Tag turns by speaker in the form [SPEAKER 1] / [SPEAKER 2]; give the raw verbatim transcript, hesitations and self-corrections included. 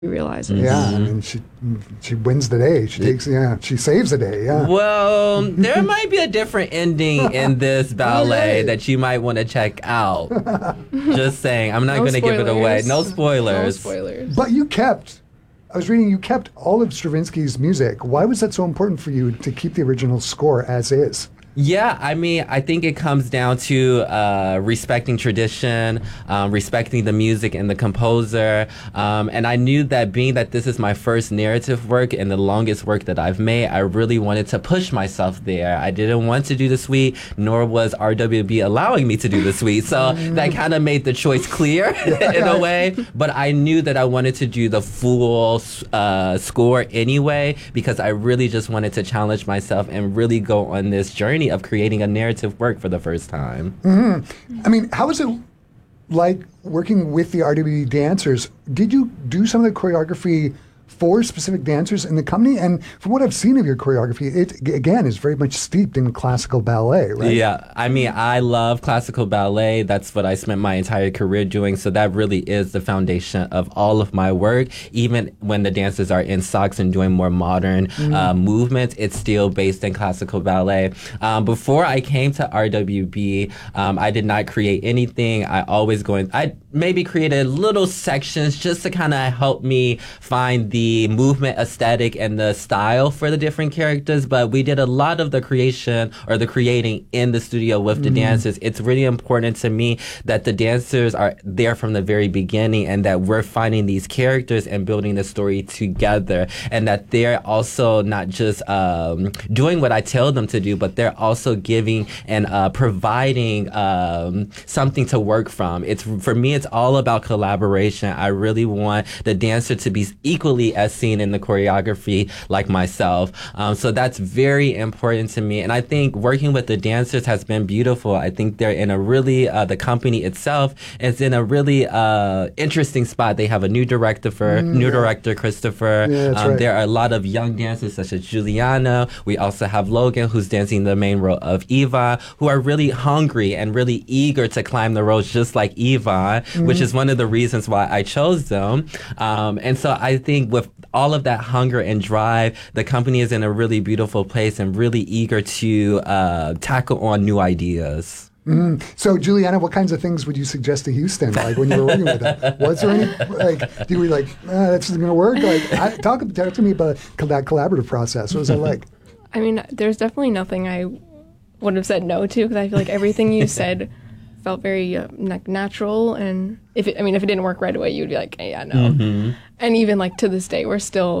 [SPEAKER 1] realizes.
[SPEAKER 2] Yeah, I mean, she she wins the day. She takes, yeah, she saves the day. Yeah.
[SPEAKER 3] Well, there might be a different ending in this ballet
[SPEAKER 2] Right.
[SPEAKER 3] that you might want to check out. Just saying, I'm not
[SPEAKER 1] No
[SPEAKER 3] going to give it away.
[SPEAKER 1] spoilers.
[SPEAKER 3] No
[SPEAKER 1] No
[SPEAKER 3] spoilers.
[SPEAKER 1] spoilers.
[SPEAKER 2] But you kept. I was reading. You kept all of Stravinsky's music. Why was that so important for you to keep the original score as is?
[SPEAKER 3] Yeah, I mean, I think it comes down to uh, respecting tradition, um, respecting the music and the composer. Um, and I knew that being that this is my first narrative work and the longest work that I've made, I really wanted to push myself there. I didn't want to do the suite, nor was R W B allowing me to do the suite. So that kind of made the choice clear in a way. But I knew that I wanted to do the full uh, score anyway, because I really just wanted to challenge myself and really go on this journey of creating a narrative work for the first time.
[SPEAKER 2] Mm-hmm. I mean, how was it like working with the R W B dancers? Did you do some of the choreography for specific dancers in the company? And from what I've seen of your choreography, it, again, is very much steeped in classical ballet, right?
[SPEAKER 3] Yeah, I mean, I love classical ballet. That's what I spent my entire career doing. So that really is the foundation of all of my work. Even when the dancers are in socks and doing more modern mm. uh, movements, it's still based in classical ballet. Um, before I came to R W B, um, I did not create anything. I always go in, I maybe created little sections just to kind of help me find the movement aesthetic and the style for the different characters, but we did a lot of the creation or the creating in the studio with the mm. dancers. It's really important to me that the dancers are there from the very beginning and that we're finding these characters and building the story together, and that they're also not just um, doing what I tell them to do, but they're also giving and uh, providing um, something to work from. It's for me, it's all about collaboration. I really want the dancer to be equally as seen in the choreography like myself. Um, so that's very important to me. And I think working with the dancers has been beautiful. I think they're in a really, uh, the company itself is in a really uh, interesting spot. They have a new director for, mm, new yeah. director, Christopher.
[SPEAKER 2] Yeah, that's
[SPEAKER 3] um,
[SPEAKER 2] right.
[SPEAKER 3] There are a lot of young dancers such as Juliana. We also have Logan, who's dancing the main role of Eva, who are really hungry and really eager to climb the ropes just like Eva, mm. which is one of the reasons why I chose them. Um, and so I think with all of that hunger and drive, the company is in a really beautiful place and really eager to uh, tackle on new ideas.
[SPEAKER 2] Mm. So, Juliana, what kinds of things would you suggest to Houston, like when you were working with them? Was there any, like, do we like, ah, that's going to work? Like, I, talk, talk to me about that collaborative process. What was that like?
[SPEAKER 1] I mean, there's definitely nothing I would have said no to, because I feel like everything you said felt very uh, like natural, and if it, I mean, if it didn't work right away, you'd be like, hey, yeah, no. Mm-hmm. And even like to this day, we're still